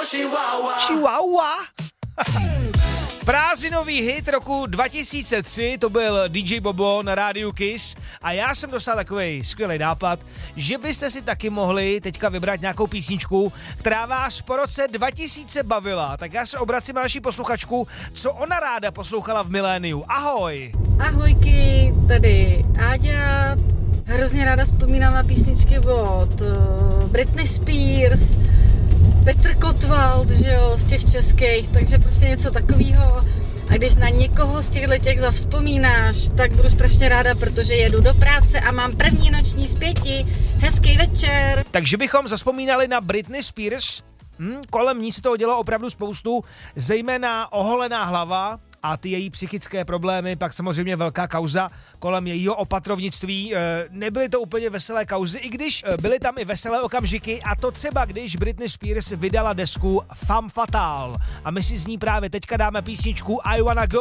Chihuahua. Prázdninový hit roku 2003, to byl DJ Bobo na rádiu Kiss a já jsem dostal takovej skvělý nápad, že byste si taky mohli teďka vybrat nějakou písničku, která vás po roce 2000 bavila. Tak já se obracím na naši posluchačku, co ona ráda poslouchala v miléniu. Ahoj! Ahojky, tady Áďa. Hrozně ráda vzpomínám na písničky od Britney Spears, Petr Kotwald, že jo, z těch českých, takže prostě něco takového. A když na někoho z těch zavzpomínáš, tak budu strašně ráda, protože jedu do práce a mám první noční z 5. Hezký večer. Takže bychom zazpomínali na Britney Spears. Kolem ní se toho dělo opravdu spoustu, zejména oholená hlava a ty její psychické problémy, pak samozřejmě velká kauza kolem jejího opatrovnictví. Nebyly to úplně veselé kauzy, i když byly tam i veselé okamžiky, a to třeba když Britney Spears vydala desku Femme Fatale. A my si z ní právě teďka dáme písničku I Wanna Go.